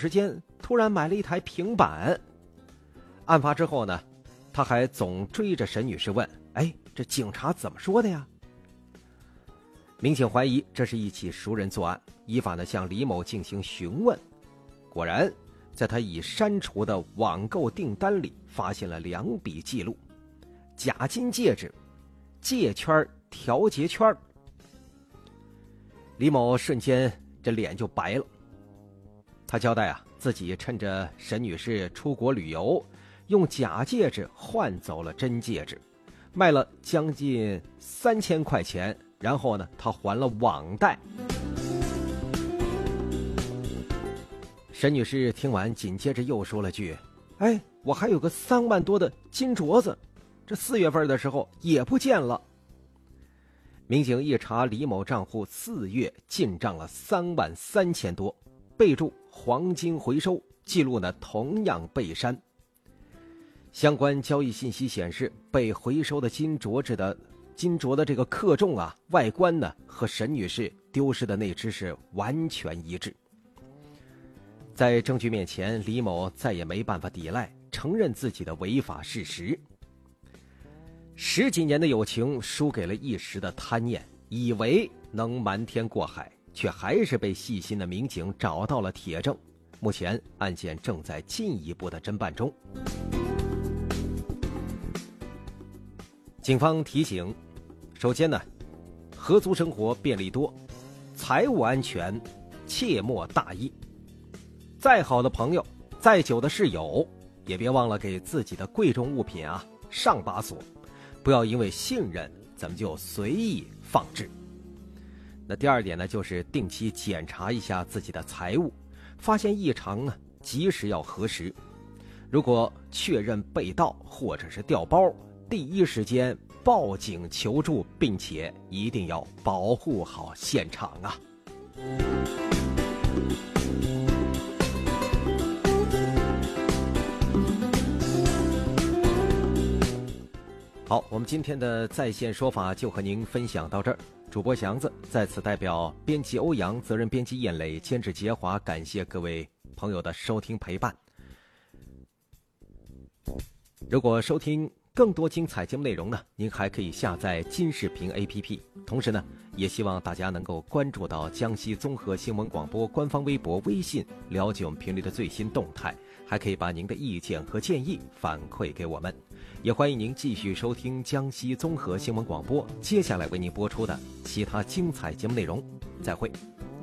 时间突然买了一台平板。案发之后呢，他还总追着沈女士问：这警察怎么说的呀？民警怀疑这是一起熟人作案，依法呢向李某进行询问。果然在他已删除的网购订单里发现了2笔记录：假金戒指、戒圈、调节圈。李某瞬间这脸就白了。他交代自己趁着沈女士出国旅游，用假戒指换走了真戒指，卖了将近3000块钱，然后呢他还了网贷。沈女士听完紧接着又说了句：我还有个3万多的金镯子，这4月份的时候也不见了。民警一查李某账户4月进账了3万3千多，备注黄金回收，记录呢同样被删。相关交易信息显示，被回收的金镯的这个克重外观呢和沈女士丢失的那只是完全一致。在证据面前，李某再也没办法抵赖，承认自己的违法事实。10几年的友情输给了一时的贪念，以为能瞒天过海，却还是被细心的民警找到了铁证。目前案件正在进一步的侦办中。警方提醒，首先呢，合租生活便利多，财务安全切莫大意。再好的朋友，再久的室友，也别忘了给自己的贵重物品上把锁，不要因为信任咱们就随意放置。那第二点呢，就是定期检查一下自己的财物，发现异常呢，及时要核实。如果确认被盗或者是调包，第一时间报警求助，并且一定要保护好现场好，我们今天的在线说法就和您分享到这儿。主播祥子在此代表编辑欧阳、责任编辑燕磊、监制杰华，感谢各位朋友的收听陪伴。如果收听更多精彩节目内容呢，您还可以下载金视频 APP。 同时呢，也希望大家能够关注到江西综合新闻广播官方微博、微信，了解我们频率的最新动态，还可以把您的意见和建议反馈给我们。也欢迎您继续收听江西综合新闻广播接下来为您播出的其他精彩节目内容。再会。